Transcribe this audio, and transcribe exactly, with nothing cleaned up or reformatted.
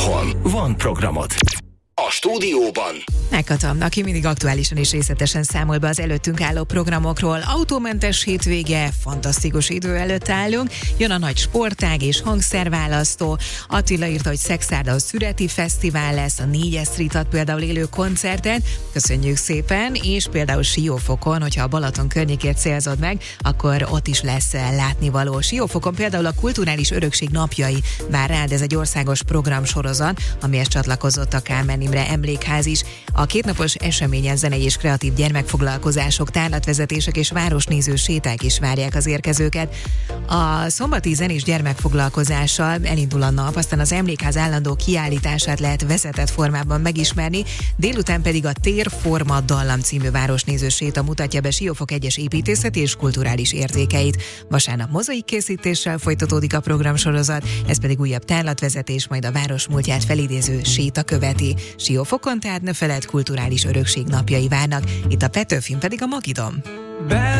Otthon van programod. A stúdióban Megkatam, aki mindig aktuálisan és részletesen számol be az előttünk álló programokról. Autómentes hétvége, fantasztikus idő előtt állunk, jön a nagy sportág és hangszerválasztó. Attila írta, hogy Szexárdon szüreti fesztivál lesz, a négyes Street ad például élő koncerten. Köszönjük szépen, és például Siófokon, hogyha a Balaton környékét célzod meg, akkor ott is lesz látnivaló. Siófokon például a Kulturális Örökség napjai vár rád, ez egy országos programsorozat, amihez csatlakozott a Kálmán Imre Emlékház is. A kétnapos eseményen zenei és kreatív gyermekfoglalkozások, tárlatvezetések és városnéző séták is várják az érkezőket. A szombati zenés gyermekfoglalkozással elindul a nap, aztán az Emlékház állandó kiállítását lehet vezetett formában megismerni, délután pedig a Térforma Dallam című városnéző séta mutatja be Siófok egyes építészeti és kulturális értékeit. Vasárnap mozaik készítéssel folytatódik a programsorozat, ez pedig újabb tárlatvezetés, majd a város múltját felidéző séta követi. Siófokon tehát ne feledd, kulturális örökség napjai várnak, itt a Petőfin pedig a Magidom.